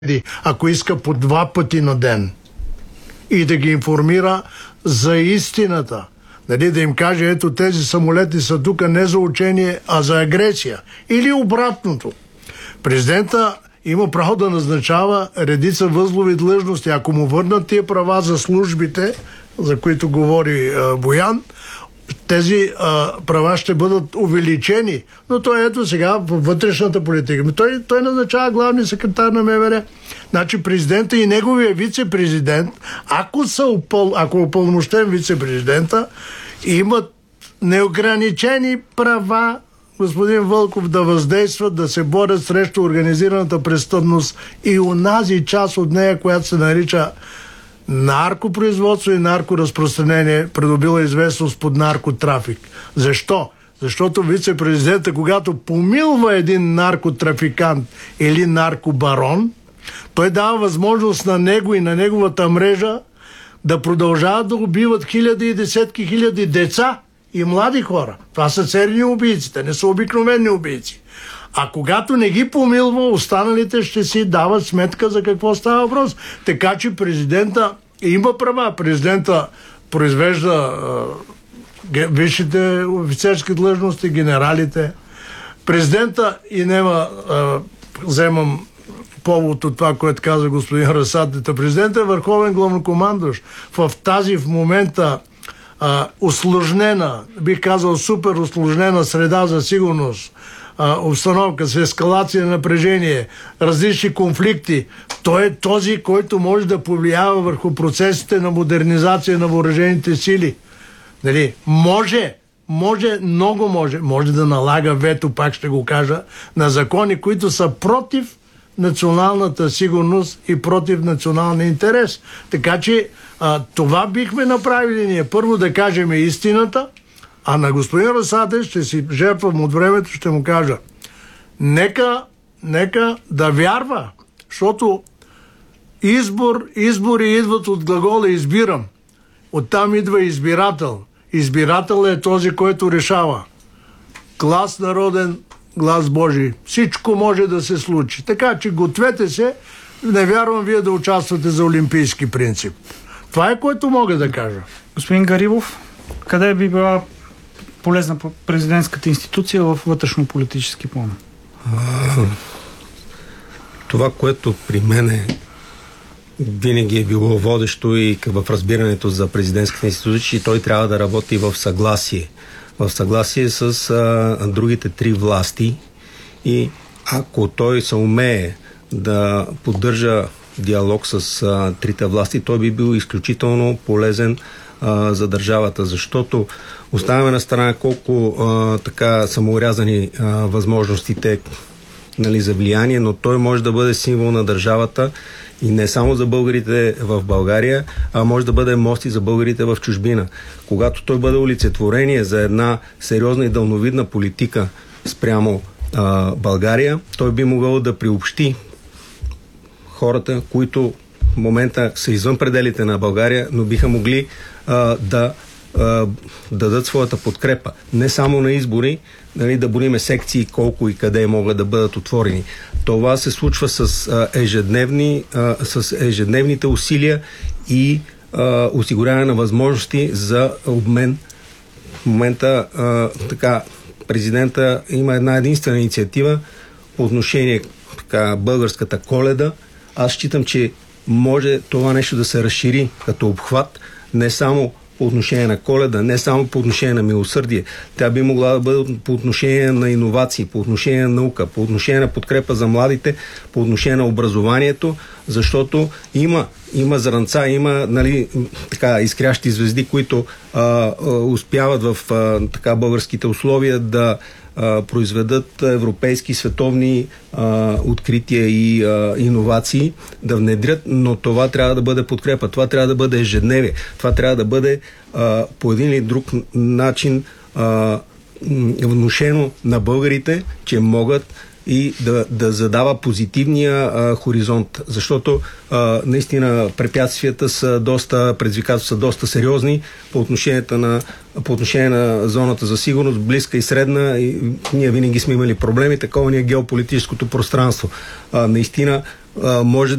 ако иска по 2 пъти на ден и да ги информира за истината. Нали, да им каже, ето тези самолети са тук не за учение, а за агресия. Или обратното. Президента има право да назначава редица възлови длъжности. Ако му върнат тия права за службите, за които говори Боян, тези права ще бъдат увеличени. Но той ето сега във вътрешната политика. Той назначава главния секретар на МВР. Значи президента и неговия вице-президент, ако упълномощен вице-президента, имат неограничени права, господин Вълков, да въздействат, да се борят срещу организираната престъпност и онази част от нея, която се нарича наркопроизводство и наркоразпространение, придобила известност под наркотрафик. Защо? Защото вице-президента, когато помилва един наркотрафикант или наркобарон, той дава възможност на него и на неговата мрежа да продължават да убиват хиляди и десетки хиляди деца и млади хора. Това са серийни убийци, те не са обикновени убийци. А когато не ги помилва, останалите ще си дават сметка за какво става въпрос. Така че президента има права. Президента произвежда висшите офицерски длъжности, генералите. Президента и вземам повод от това, което каза господин Разсадета. Президента е върховен главнокомандващ. В тази в момента усложнена, бих казал супер усложнена среда за сигурност, обстановка с ескалация на напрежение, различни конфликти. Той е този, който може да повлиява върху процесите на модернизация на въоръжените сили. Нали? Може да налага вето, пак ще го кажа, на закони, които са против националната сигурност и против националния интерес. Така че това бихме направили ние. Първо да кажем истината, а на господин Разсадев ще си жертвам от времето, ще му кажа нека да вярва, защото избори идват от глагола избирам. Оттам идва избирател. Избирател е този, който решава. Глас народен, глас Божий. Всичко може да се случи. Така че гответе се, не вярвам вие да участвате за олимпийски принцип. Това е, което мога да кажа. Господин Гарибов, къде би била полезна президентската институция в вътрешно-политически план? Това, което при мен винаги е било водещо и в разбирането за президентската институция, че той трябва да работи в съгласие. В съгласие с другите 3 власти и ако той се умее да поддържа диалог с 3 власти, той би бил изключително полезен за държавата, защото оставяме на страна колко така самоурязани възможностите, нали, за влияние, но той може да бъде символ на държавата и не само за българите в България, а може да бъде мост и за българите в чужбина. Когато той бъде олицетворение за една сериозна и дълновидна политика спрямо България, той би могъл да приобщи хората, които в момента са извън пределите на България, но биха могли да дадат своята подкрепа. Не само на избори, нали, да бориме секции колко и къде могат да бъдат отворени. Това се случва с ежедневните усилия и осигуряване на възможности за обмен. В момента президента има една единствена инициатива по отношение българската Коледа. Аз считам, че може това нещо да се разшири като обхват, не само по отношение на Коледа, не само по отношение на милосърдие. Тя би могла да бъде по отношение на иновации, по отношение на наука, по отношение на подкрепа за младите, по отношение на образованието, защото има зранца, има, нали, изкрящи звезди, които успяват в българските условия да произведат европейски, световни открития и иновации, да внедрят, но това трябва да бъде подкрепа, това трябва да бъде ежедневие, това трябва да бъде по един или друг начин внушено на българите, че могат и да задава позитивния хоризонт, защото наистина препятствията са предизвикателства са доста сериозни по отношение на зоната за сигурност, близка и средна, и ние винаги сме имали проблеми, такова ни е геополитическото пространство. Наистина може